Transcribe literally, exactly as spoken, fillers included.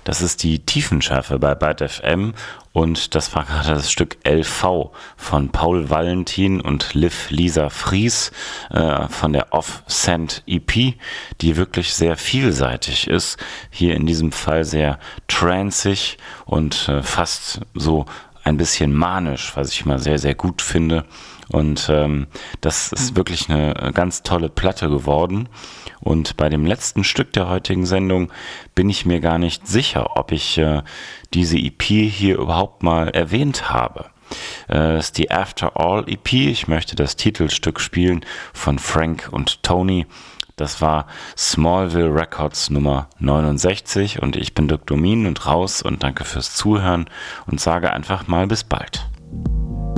Das ist die Tiefenschärfe bei Byte F M und das war gerade das Stück L V von Paul Valentin und Liv Lisa Fries äh, von der Off-Scent E P, die wirklich sehr vielseitig ist. Hier in diesem Fall sehr tranceig und äh, fast so ein bisschen manisch, was ich immer sehr, sehr gut finde. Und ähm, das ist wirklich eine ganz tolle Platte geworden. Und bei dem letzten Stück der heutigen Sendung bin ich mir gar nicht sicher, ob ich äh, diese E P hier überhaupt mal erwähnt habe. Äh, das ist die After All E P. Ich möchte das Titelstück spielen von Frank und Tony. Das war Smallville Records Nummer neunundsechzig und ich bin Dirk Domin und raus und danke fürs Zuhören und sage einfach mal bis bald.